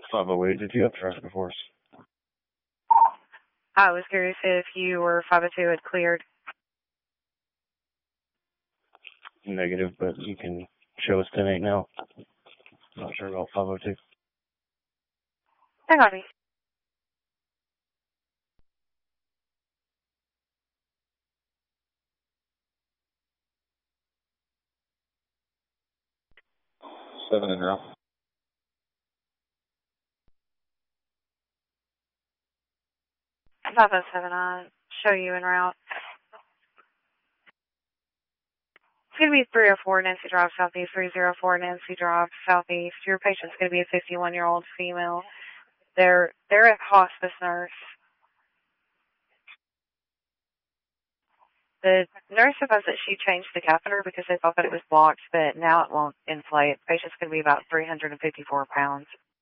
508, did you have traffic for us? I was curious if you or 502 had cleared. Negative, but you can show us 10-8 now. Not sure about 502. Hang on me. Seven in route. 507, I'll show you en route. It's going to be 304 Nancy Drive Southeast, 304 Nancy Drive Southeast. Your patient's going to be a 51-year-old female. They're a hospice nurse. The nurse advised that she changed the catheter because they thought that it was blocked, but now it won't inflate. The patient's going to be about 354 pounds.